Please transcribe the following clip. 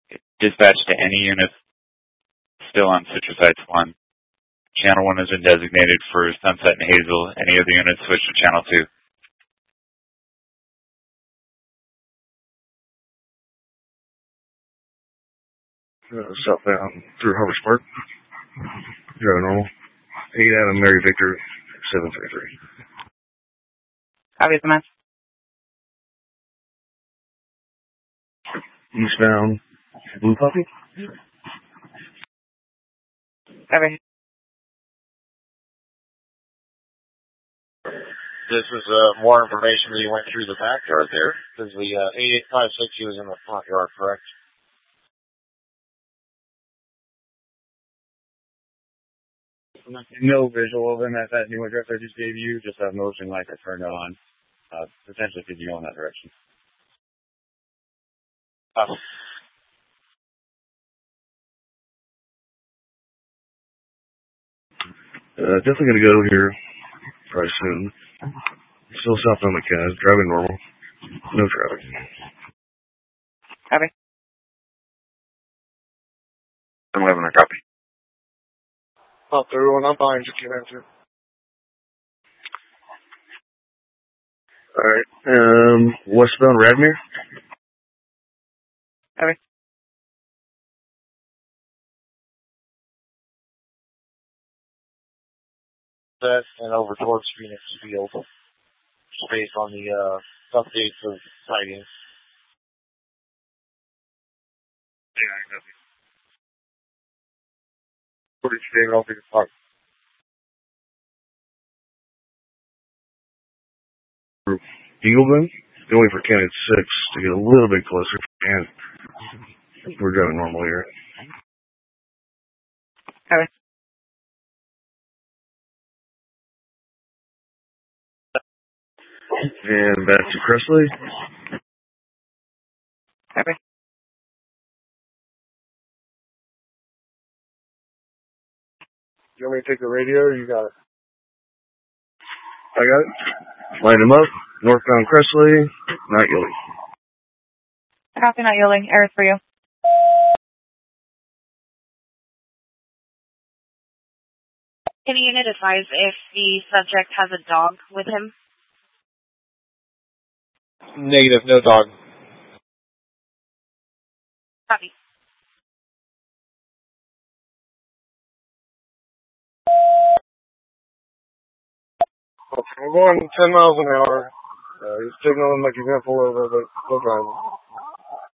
Dispatch to any units still on Citrus Heights 1. Channel 1 has been designated for Sunset and Hazel. Any other units switch to Channel 2. Southbound through Harbor Park. Driving normal. 8 Adam Mary Victor 733. Copy the match. Eastbound Blue Puppy. Copy. This is more information that you went through the backyard there, because the 8856 was in the front yard, correct? No visual of him at that new address I just gave you, just a motion light that turned on, potentially could go in that direction. Definitely going to go here probably soon. Still south on the Cas, driving normal. No traffic. Copy. I'm having a copy. Up everyone, I'm behind you, keep answering. Alright, westbound Radmere. Copy. That and over towards Phoenix Field, based on the updates of sightings. Yeah, I copy. Pretty staying off the park. Eagle Boom. Going for candidate 6 to get a little bit closer, and we're driving normal here. Copy. And back to Cressley. Copy. You want me to take the radio, or you got it? I got it. Line them up. Northbound Cressley, not yielding. Copy, not yielding. Errors for you. Can the unit advise if the subject has a dog with him? Negative, no dog. Copy. We're going 10 miles an hour. He's signaling like he's going to pull over, but still driving.